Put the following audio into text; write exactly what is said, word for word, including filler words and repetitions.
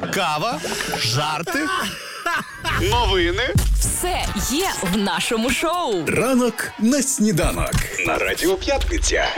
Кава, жарти, новини. Все є в нашому шоу. Ранок на сніданок. На Радіо П'ятниця.